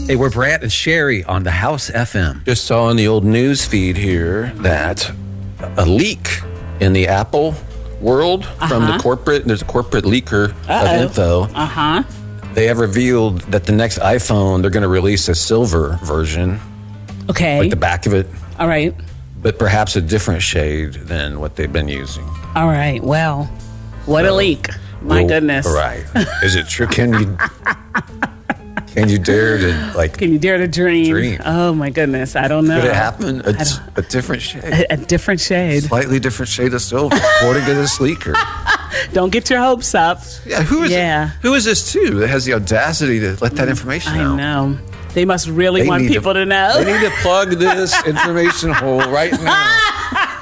Hey, we're Brant and Sherry on the House FM. Just saw in the old news feed here that a leak in the Apple world from the corporate, there's a corporate leaker of info. They have revealed that the next iPhone, they're going to release a silver version. Okay. Like the back of it. All right. But perhaps a different shade than what they've been using. All right. Well, what a leak. My goodness. Right. Is it true? Can you dare to Can you dare to dream? Oh my goodness. I don't know. Could it happen? A different shade. A different shade. Slightly different shade of silver, according to this leaker. Don't get your hopes up. Yeah, who is this too that has the audacity to let that information out? I know. They must really want people to know. They need to plug this information hole right now.